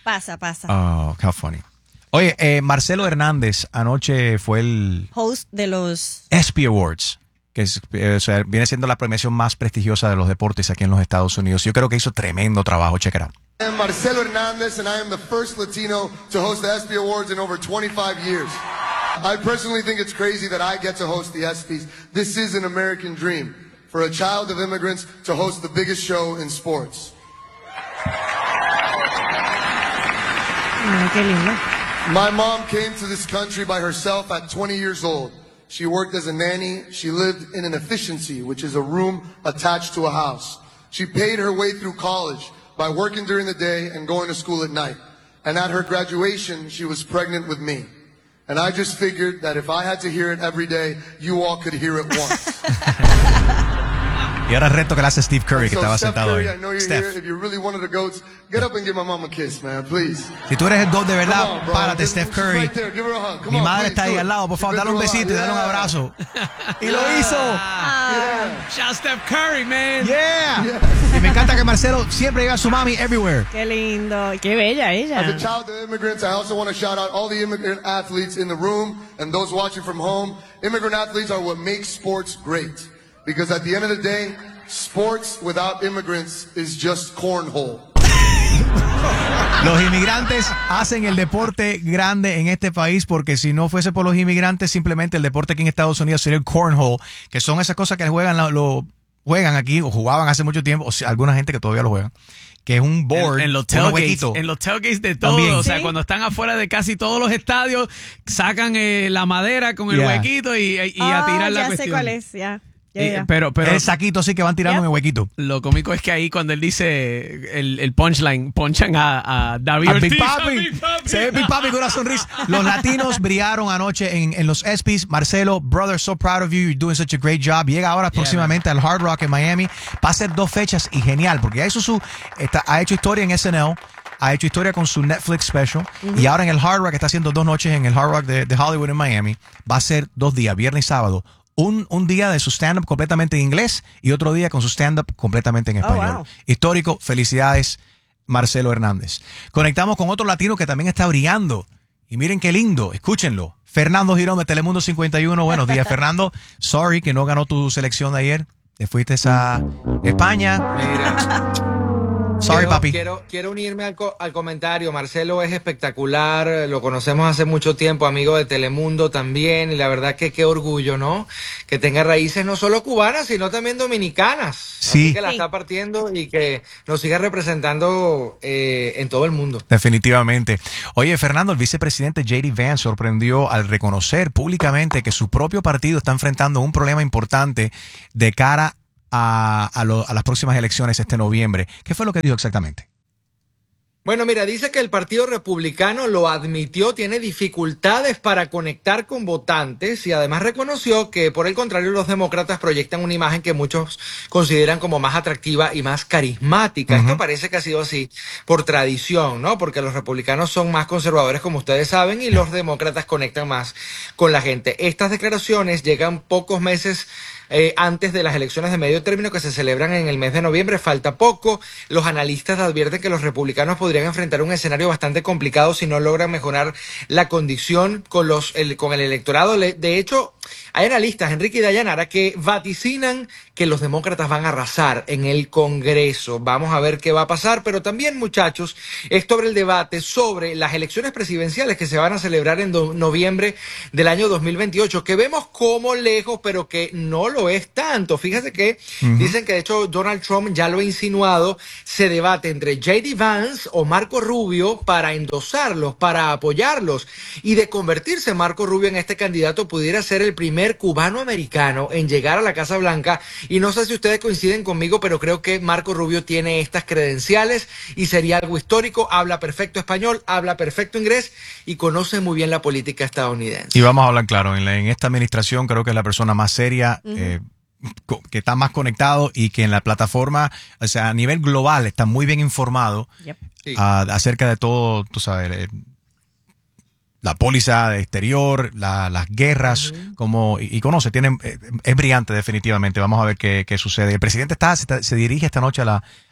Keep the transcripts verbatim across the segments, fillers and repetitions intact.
Pasa, pasa. Oh, how funny. Oye, eh, Marcelo Hernández anoche fue el host de los ESPY Awards, que es, eh, o sea, viene siendo la premiación más prestigiosa de los deportes aquí en los Estados Unidos. Yo creo que hizo tremendo trabajo. Check it out. I am Marcelo Hernández, and I am the first Latino to host the ESPY Awards in over twenty-five years. I personally think it's crazy that I get to host the ESPYs. This is an American dream for a child of immigrants to host the biggest show in sports. Ay, qué lindo. My mom came to this country by herself at twenty years old. She worked as a nanny. She lived in an efficiency, which is a room attached to a house. She paid her way through college by working during the day and going to school at night. And at her graduation, she was pregnant with me. And I just figured that if I had to hear it every day, you all could hear it once. Y ahora el reto que le hace Steve Curry, que So, estaba Steph sentado Curry, ahí. I know you're Steph, here. If you're really one of the goats, get up and give my mom a kiss, man, please. si tú eres el GOAT de Come verdad, on, bro. párate, Just- Steph just Curry. right there. Give her a hug. Come Mi on, madre please, está do ahí it. al lado, por favor, You've dale un been through a besito y lot. dale un Yeah. abrazo. Y lo hizo. Yeah. Shout Steph Curry, man. Yeah. Y me encanta que Marcelo siempre lleva a su mami everywhere. Qué lindo. Y qué bella ella. As a child of immigrants, I also want to shout out all the immigrant athletes in the room and those watching from home. Immigrant athletes are what makes sports great. Because at the end of the day, sports without immigrants is just cornhole. Los inmigrantes hacen el deporte grande en este país porque si no fuese por los inmigrantes, simplemente el deporte aquí en Estados Unidos sería el cornhole, que son esas cosas que juegan, lo, lo juegan aquí o jugaban hace mucho tiempo, o sea, alguna gente que todavía lo juega, que es un board, En, en los un tailgates, huequito. en los tailgates de todo, También. o sea, ¿Sí? cuando están afuera de casi todos los estadios, sacan eh, la madera con el Yeah. huequito y, y Oh, a tirar la ya cuestión. sé cuál es, ya. Ya, Eh, ya. pero, pero el saquito así que van tirando Yep. en el huequito. lo cómico es que ahí cuando él dice el, el punchline, ponchan a, a David Al Ortiz. Big a Papi. Big Papi. Se ve Big Papi con una sonrisa. Los latinos brillaron anoche en, en los ESPYs. Marcelo, brother, so proud of you. You're doing such a great job. Llega ahora próximamente al Hard Rock en Miami. Va a ser dos fechas y genial, porque ya hizo su, está, ha hecho historia en S N L, ha hecho historia con su Netflix special, y ahora en el Hard Rock está haciendo dos noches en el Hard Rock de, de Hollywood en Miami. Va a ser dos días, viernes y sábado. Un, un día de su stand-up completamente en inglés y otro día con su stand-up completamente en español. wow. Histórico, felicidades, Marcelo Hernández. Conectamos con otro latino que también está brillando. Y miren qué lindo, escúchenlo. Fernando Girón de Telemundo cincuenta y uno. Buenos días, Fernando. Sorry que no ganó tu selección de ayer. Te fuiste a España. Mira, Sorry, quiero, papi. Quiero, quiero unirme al, co- al comentario. Marcelo es espectacular, lo conocemos hace mucho tiempo, amigo de Telemundo también, y la verdad que qué orgullo, ¿no? Que tenga raíces no solo cubanas, sino también dominicanas. Sí. Así que la Sí. está partiendo y que nos siga representando eh, en todo el mundo. Definitivamente. Oye, Fernando, el vicepresidente J D Vance sorprendió al reconocer públicamente que su propio partido está enfrentando un problema importante de cara a, a, lo- a las próximas elecciones este noviembre. ¿Qué fue lo que dijo exactamente? Bueno, mira, dice que el Partido Republicano lo admitió, tiene dificultades para conectar con votantes y además reconoció que, por el contrario, los demócratas proyectan una imagen que muchos consideran como más atractiva y más carismática. Ujú. Esto parece que ha sido así por tradición, ¿no? Porque los republicanos son más conservadores, como ustedes saben, y los demócratas conectan más con la gente. Estas declaraciones llegan pocos meses Eh, antes de las elecciones de medio término que se celebran en el mes de noviembre. Falta poco. Los analistas advierten que los republicanos podrían enfrentar un escenario bastante complicado si no logran mejorar la condición con los el, con el electorado. Le- De hecho, hay analistas, Enrique y Dayanara, que vaticinan que los demócratas van a arrasar en el Congreso. Vamos a ver qué va a pasar, pero también, muchachos, esto abre el debate sobre las elecciones presidenciales que se van a celebrar en do- noviembre del año dos mil veintiocho, que vemos como lejos, pero que no lo es tanto. Fíjate que dicen que de hecho Donald Trump ya lo ha insinuado, se debate entre J D Vance o Marco Rubio para endosarlos, para apoyarlos, y de convertirse Marco Rubio en este candidato pudiera ser el primer cubano-americano en llegar a la Casa Blanca. Y no sé si ustedes coinciden conmigo, pero creo que Marco Rubio tiene estas credenciales y sería algo histórico. Habla perfecto español, habla perfecto inglés y conoce muy bien la política estadounidense. Y vamos a hablar claro, en, la- en esta administración creo que es la persona más seria, eh, co- que está más conectado y que en la plataforma, o sea, a nivel global está muy bien informado Yep. Sí. ah, acerca de todo, tú sabes, eh, la póliza de exterior, la- las guerras, como y, y conoce, tiene, eh, es brillante definitivamente. Vamos a ver qué, qué sucede. El presidente está se, está- se dirige esta noche a la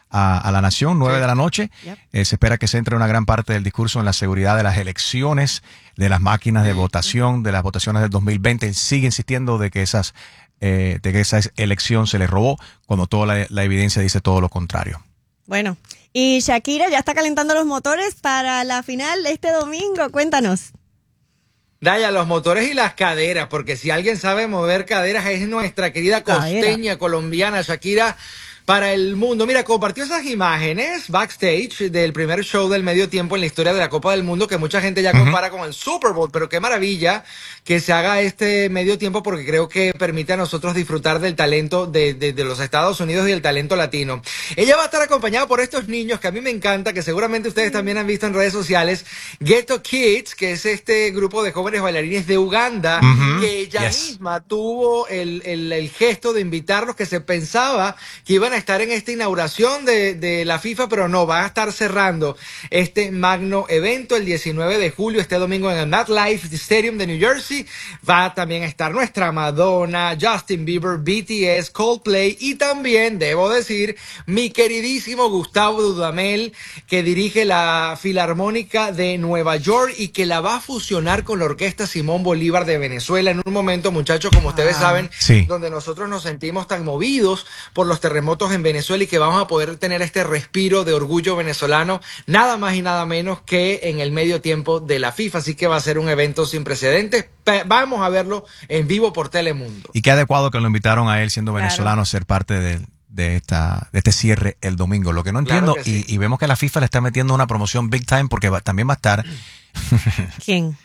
a, a la nación, nueve de la noche. Yep. Eh, se espera que centre una gran parte del discurso en la seguridad de las elecciones, de las máquinas de votación, de las votaciones del dos mil veinte. Él sigue insistiendo de que esas eh, de que esa elección se le robó, cuando toda la, la evidencia dice todo lo contrario. Bueno, y Shakira ya está calentando los motores para la final de este domingo. Cuéntanos. Daya, los motores y las caderas, porque si alguien sabe mover caderas es nuestra querida costeña Cadera. colombiana Shakira para el mundo. Mira, compartió esas imágenes backstage del primer show del medio tiempo en la historia de la Copa del Mundo, que mucha gente ya compara con el Super Bowl, pero qué maravilla que se haga este medio tiempo, porque creo que permite a nosotros disfrutar del talento de, de, de los Estados Unidos y el talento latino. Ella va a estar acompañada por estos niños que a mí me encanta, que seguramente ustedes también han visto en redes sociales, Ghetto Kids, que es este grupo de jóvenes bailarines de Uganda, Ujú. que ella Yes. misma tuvo el, el, el gesto de invitarlos, que se pensaba que iban a estar en esta inauguración de, de la FIFA, pero no, van a estar cerrando este magno evento el diecinueve de julio, este domingo en el MetLife Stadium de New Jersey. Va también a estar nuestra Madonna, Justin Bieber, B T S, Coldplay y también, debo decir, mi queridísimo Gustavo Dudamel, que dirige la Filarmónica de Nueva York y que la va a fusionar con la Orquesta Simón Bolívar de Venezuela en un momento, muchachos, como ustedes saben, sí. donde nosotros nos sentimos tan movidos por los terremotos en Venezuela y que vamos a poder tener este respiro de orgullo venezolano, nada más y nada menos que en el medio tiempo de la FIFA. Así que va a ser un evento sin precedentes. Pe- Vamos a verlo en vivo por Telemundo. Y qué adecuado que lo invitaron a él, siendo Claro. venezolano, a ser parte de, de, esta, de este cierre el domingo. Lo que no entiendo, Claro que sí. y, y vemos que la FIFA le está metiendo una promoción big time, porque va- también va a estar ¿Quién?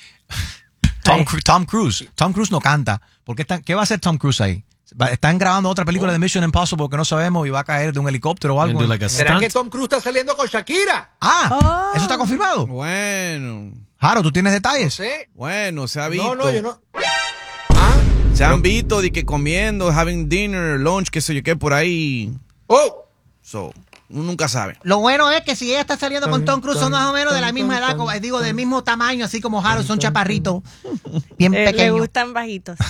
Tom, Ay. Cru- Tom Cruise. Tom Cruise no canta. ¿Por qué, está- ¿Qué va a hacer Tom Cruise ahí? Va- Están grabando otra película de Mission Impossible que no sabemos y va a caer de un helicóptero o algo. Do like a ¿Será stunt. que Tom Cruise está saliendo con Shakira? Ah, Oh. ¿eso está confirmado? Bueno, Jaro, ¿tú tienes No detalles? sé. bueno, se ha visto. No, no, yo no. Ah, Se han visto de que comiendo, having dinner, lunch, qué sé yo qué, por ahí. oh. So, uno nunca sabe. Lo bueno es que si ella está saliendo con Tom Cruise, son más o menos de la misma edad, como- digo, del mismo tamaño, así como Harold, son chaparritos, bien Eh, le pequeños. gustan bajitos.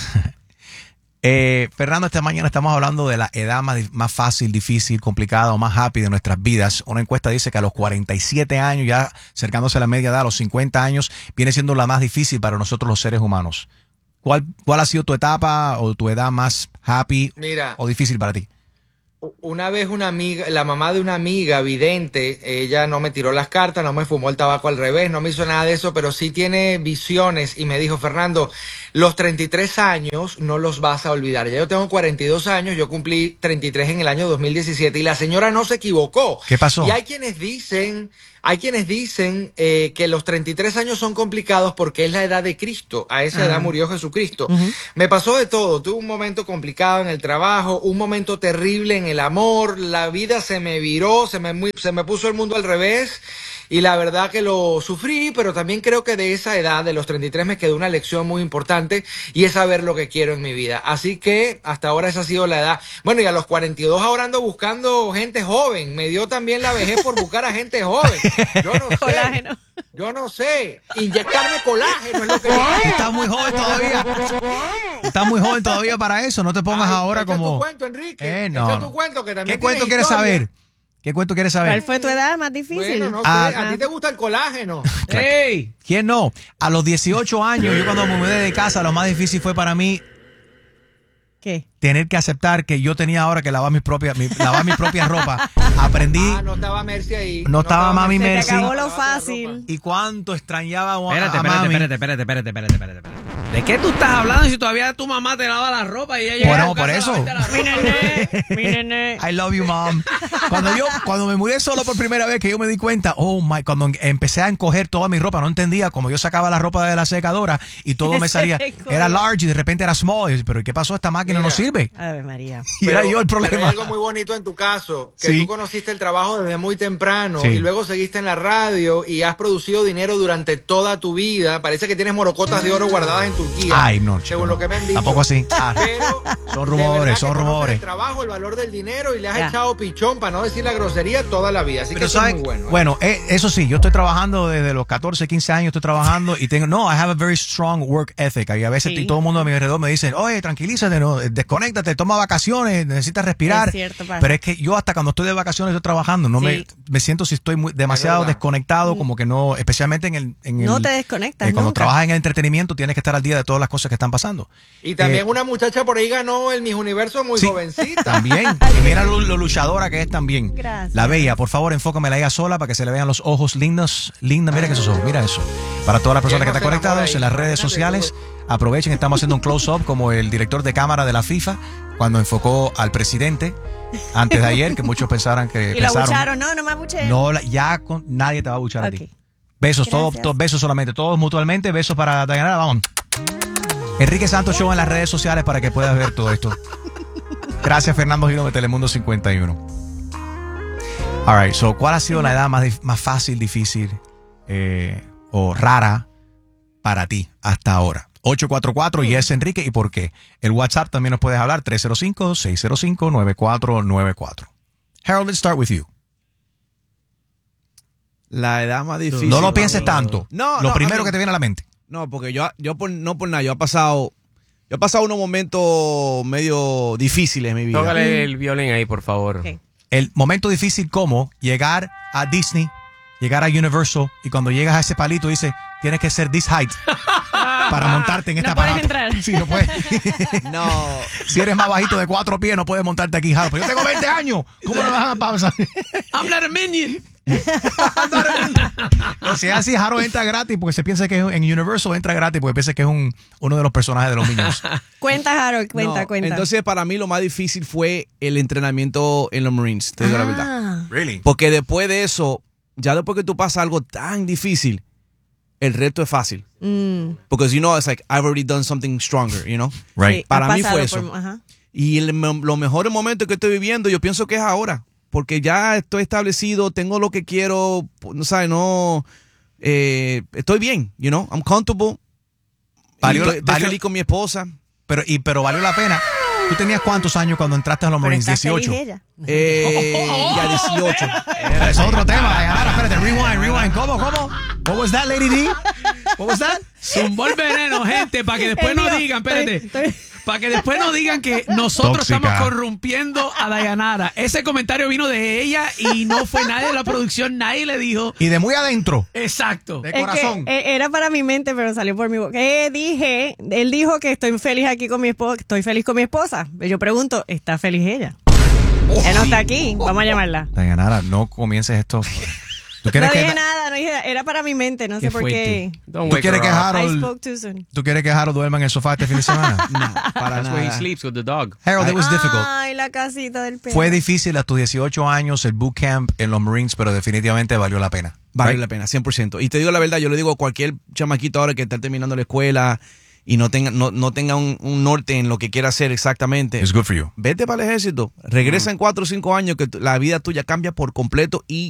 Eh, Fernando, esta mañana estamos hablando de la edad más, di- más fácil, difícil, complicada o más happy de nuestras vidas. Una encuesta dice que a los cuarenta y siete años, ya acercándose a la media edad, a los cincuenta años, viene siendo la más difícil para nosotros los seres humanos. ¿Cuál, cuál ha sido tu etapa o tu edad más happy Mira. o difícil para ti? Una vez una amiga, la mamá de una amiga vidente, ella no me tiró las cartas, no me fumó el tabaco al revés, no me hizo nada de eso, pero sí tiene visiones y me dijo, Fernando, los treinta y tres años no los vas a olvidar. Ya yo tengo cuarenta y dos años, yo cumplí treinta y tres en el año dos mil diecisiete y la señora no se equivocó. ¿Qué pasó? Y hay quienes dicen, hay quienes dicen eh, que los treinta y tres años son complicados porque es la edad de Cristo. A esa edad murió Jesucristo. Me pasó de todo. Tuve un momento complicado en el trabajo, un momento terrible en el amor. La vida se me viró, se me, mu- se me puso el mundo al revés. Y la verdad que lo sufrí, pero también creo que de esa edad, de los treinta y tres, me quedó una lección muy importante y es saber lo que quiero en mi vida. Así que hasta ahora esa ha sido la edad. Bueno, y a los cuarenta y dos ahora ando buscando gente joven. Me dio también la vejez por buscar a gente joven. Yo no sé. Colágeno. Yo no sé. Inyectarme colágeno es lo que Estás muy joven todavía. Estás muy joven todavía para eso. No te pongas Ay, ahora echa como... tu cuento, Enrique. Eh, no, Echa no. tu cuento, que también ¿Qué cuento tienes quieres historia. saber? ¿Qué cuento quieres ¿Cuál saber? fue tu edad más difícil? Bueno, no sé. Ah. A ti te gusta el colágeno. ¡Ey! ¿Quién no? A los dieciocho años, yo cuando me mudé de casa, lo más difícil fue para mí ¿Qué? tener que aceptar que yo tenía ahora que lavar mis propias, mi- lavar mi propia ropa. Aprendí Ah, no estaba Mercy ahí. No estaba mami Se te Mercy. acabó lo Lavarte la fácil. y cuánto extrañaba a, a Espérate, espérate, mami. espérate, espérate, espérate, espérate, espérate, espérate. ¿De qué tú estás hablando si todavía tu mamá te lava la ropa y ella llega Bueno, a tu casa por a eso. lavarte la ropa? Mi nene, mi nene. I love you, mom. Cuando yo, cuando me mudé solo por primera vez, que yo me di cuenta, oh my, cuando en- empecé a encoger toda mi ropa, no entendía cómo yo sacaba la ropa de la secadora y todo me salía, era large y de repente era small. Y, pero ¿qué pasó? Esta máquina no Mira. sirve. Ave María. Y era yo el Pero problema. hay algo muy bonito en tu caso, que Sí. tú conociste el trabajo desde muy temprano Sí. y luego seguiste en la radio y has producido dinero durante toda tu vida. Parece que tienes morocotas de oro guardadas en tu Turquía. Ay, no, chico, según no. lo que me han dicho. Tampoco así. Ah. Pero Son de rumores, verdad que son conoces rumores. El trabajo, el valor del dinero y le has Ya. echado pichón, para no decir la grosería, toda la vida. Así Pero que eso ¿sabes? es muy bueno. ¿eh? Bueno, eh, eso sí, yo estoy trabajando desde los catorce, quince años, estoy trabajando y tengo, no, I have a very strong work ethic. Y a veces Sí. y todo el mundo a mi alrededor me dice, oye, tranquilízate, no, desconéctate, toma vacaciones, necesitas respirar. Es cierto, pasa. Pero es que yo hasta cuando estoy de vacaciones estoy trabajando, no Sí. me, me siento si estoy muy, demasiado verdad. desconectado, como que no, especialmente en el... En No el- te desconectas eh, cuando nunca. trabajas en el entretenimiento tienes que estar al día de todas las cosas que están pasando. Y también Eh, una muchacha por ahí ganó el Miss Universo muy Sí, jovencita. también. Y mira lo, lo luchadora que es también. Gracias. La bella, por favor, enfócame la ella sola para que se le vean los ojos lindos. Linda, mira que esos ojos, mira eso. Para todas las personas que ¿Quién no están se enamora conectadas ahí? en las redes Imagínate sociales, tú. aprovechen, estamos haciendo un close-up como el director de cámara de la FIFA cuando enfocó al presidente antes de ayer, que muchos pensaran que Y lo pensaron. abucharon. No, no me abuché. No, la- ya con- nadie te va a abuchar a Ok. ti. Besos, todos, Gracias. todos, besos solamente, todos mutuamente, besos para Dayanara, vamos. Enrique Santos Show en las redes sociales para que puedas ver todo esto. Gracias, Fernando Gino de Telemundo cincuenta y uno. All right, so, ¿cuál ha sido la edad más, dif- más fácil, difícil eh, o rara para ti hasta ahora? ocho cuatro cuatro y es Enrique, ¿y por qué? El WhatsApp también nos puedes hablar, tres cero cinco, seis cero cinco, nueve cuatro nueve cuatro. Harold, let's start with you. La edad más difícil. No lo pienses tanto. No, Lo no, primero I mean, que te viene a la mente. No, porque yo, yo por, no por nada, yo he pasado, yo he pasado unos momentos medio difíciles en mi vida. Tócale el violín ahí, por favor. Ok. El momento difícil como llegar a Disney, llegar a Universal y cuando llegas a ese palito dice, tienes que ser this height para montarte en No esta puedes aparato. entrar. Sí, no puedes. No, Si eres más bajito de cuatro pies no puedes montarte aquí, Harold. Pero yo tengo veinte años. ¿Cómo no me van a pasar? I'm not a minion. No, si es así, Harold entra gratis porque se piensa que es, en Universal entra gratis porque piensa que es un, uno de los personajes de los niños. Cuenta, Harold, cuenta, no. cuenta. Entonces, para mí lo más difícil fue el entrenamiento en los Marines, te digo la verdad. Ah. Really? Porque después de eso, ya después que tú pasas algo tan difícil, el reto es fácil. Mm, Porque, you know, it's like, I've already done something stronger, you know? Right. sí, Para has mí fue pasado eso. por- ajá. Y el, los mejores momentos que estoy viviendo, yo pienso que es ahora. Porque ya estoy establecido, tengo lo que quiero, no sabes, no, eh, estoy bien, you know, I'm comfortable. Valió- Valió, estoy valió- feliz con mi esposa. Pero, y, pero valió la pena. ¿Tú tenías cuántos años cuando entraste a los Pero Marines? está feliz dieciocho. ella. Eh, ya dieciocho. Es otro tema. Ahora, espérate, rewind, rewind. ¿Cómo, cómo? What was that, Lady D? What was that? Zumbó el veneno, gente, para que después Él no dijo, digan, espérate. estoy- estoy- Para que después no digan que nosotros Tóxica. estamos corrompiendo a Dayanara. Ese comentario vino de ella y no fue nadie de la producción, nadie le dijo. Y de muy adentro. Exacto. De Es que, corazón. eh, era para mi mente, pero salió por mi boca. Eh, dije, él dijo que estoy feliz aquí con mi esposa, estoy feliz con mi esposa. Yo pregunto, ¿está feliz ella? Ella no está aquí, vamos a llamarla. Dayanara, no comiences esto. ¿Tú No quieres dije que, nada, no dije, era para mi mente, no sé Qué por qué. fuerte. Don't ¿Tú wake quieres her que up. I Harold, spoke too soon. ¿tú quieres que Harold duerma en el sofá este fin de semana? Para That's where he nada. sleeps with the dog. Harold, it was difficult. Ay, la casita del perro. Fue difícil a tus dieciocho años el boot camp en los Marines, pero definitivamente valió la pena. Vale Right? la pena, cien por ciento. Y te digo la verdad, yo le digo a cualquier chamaquito ahora que está terminando la escuela y no tenga, no, no tenga un, un norte en lo que quiera hacer exactamente. It's good for you. Vete para el ejército, regresa en cuatro o cinco años que tu- la vida tuya cambia por completo y